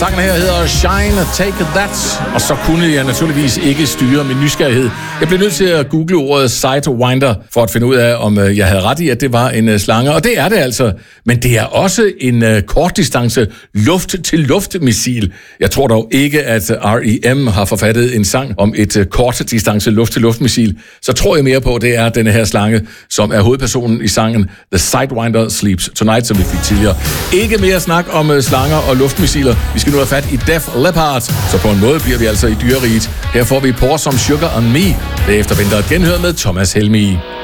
Sangen her hedder Shine, Take That. Og så kunne jeg naturligvis ikke styre min nysgerrighed. Jeg blev nødt til at google ordet Sidewinder for at finde ud af, om jeg havde ret i, at det var en slange. Og det er det altså. Men det er også en kortdistance luft-til-luft-missil. Jeg tror dog ikke, at R.E.M. har forfattet en sang om et kortdistance luft-til-luft-missil. Så tror jeg mere på, at det er denne her slange, som er hovedpersonen i sangen The Sidewinder Sleeps Tonight, som vi fik tidligere. Ikke mere snak om slanger og luftmissiler. Vi skal nu have fat i Def Leppard, så på en måde bliver vi altså i dyreriget. Her får vi Pour Some Sugar on Me. Derefter venter et genhør med Thomas Helmig.